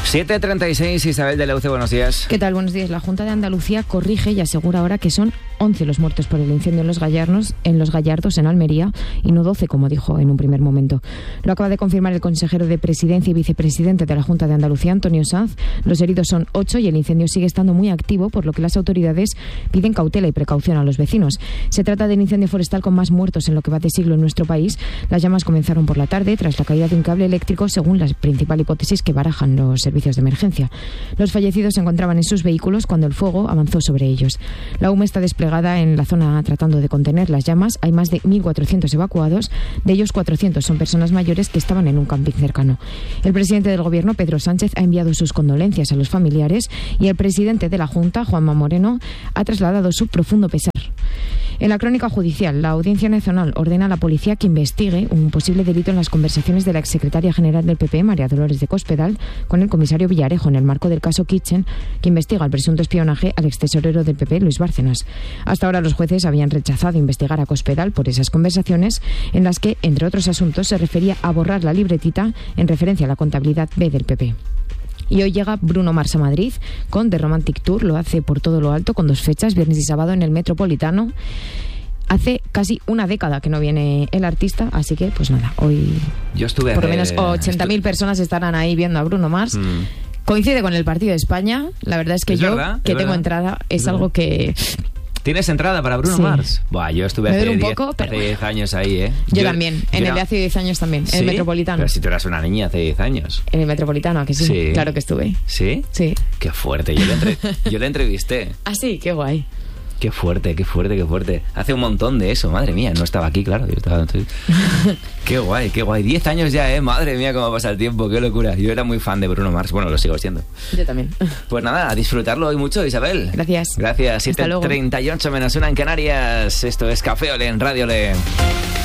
7:36, Isabel de Leuce, buenos días. ¿Qué tal? Buenos días. La Junta de Andalucía corrige y asegura ahora que son 11 los muertos por el incendio en Los Gallardos, en Almería, y no 12, como dijo en un primer momento. Lo acaba de confirmar el consejero de Presidencia y vicepresidente de la Junta de Andalucía, Antonio Sanz. Los heridos son 8 y el incendio sigue estando muy activo, por lo que las autoridades piden cautela y precaución a los vecinos. Se trata del incendio forestal con más muertos en lo que va de siglo en nuestro país. Las llamas comenzaron por la tarde tras la caída de un cable eléctrico, según la principal hipótesis que barajan los servicios de emergencia. Los fallecidos se encontraban en sus vehículos cuando el fuego avanzó sobre ellos. La UME está desplegada en la zona tratando de contener las llamas. Hay más de 1.400 evacuados, de ellos 400 son personas mayores que estaban en un camping cercano. El presidente del Gobierno, Pedro Sánchez, ha enviado sus condolencias a los familiares y el presidente de la Junta, Juanma Moreno, ha trasladado su profundo pesar. En la crónica judicial, la Audiencia Nacional ordena a la policía que investigue un posible delito en las conversaciones de la exsecretaria general del PP, María Dolores de Cospedal, con el comisario Villarejo en el marco del caso Kitchen, que investiga el presunto espionaje al extesorero del PP, Luis Bárcenas. Hasta ahora los jueces habían rechazado investigar a Cospedal por esas conversaciones en las que, entre otros asuntos, se refería a borrar la libretita en referencia a la contabilidad B del PP. Y hoy llega Bruno Mars a Madrid con The Romantic Tour. Lo hace por todo lo alto con 2 fechas, viernes y sábado, en el Metropolitano. Hace casi una década que no viene el artista, así que pues nada, hoy yo estuve por lo menos 80.000 personas estarán ahí viendo a Bruno Mars. Coincide con el partido de España. La verdad es que tengo entrada, es algo que... ¿Tienes entrada para Bruno Mars? Buah, yo estuve hace 10 años ahí, ¿eh? Yo también, en el de hace 10 años también, en el Metropolitano. Pero si tú eras una niña hace 10 años. En el Metropolitano, ¿a que sí? Claro que estuve. ¿Sí? Sí. Qué fuerte, yo le entrevisté. Ah, sí, qué guay. Qué fuerte. Hace un montón de eso, madre mía. No estaba aquí, claro. Qué guay. 10 años ya, madre mía, cómo pasa el tiempo, qué locura. Yo era muy fan de Bruno Mars, bueno, lo sigo siendo. Yo también. Pues nada, a disfrutarlo hoy mucho, Isabel. Gracias. 7:38 menos 1 en Canarias. Esto es Café Olé en Radio Olé.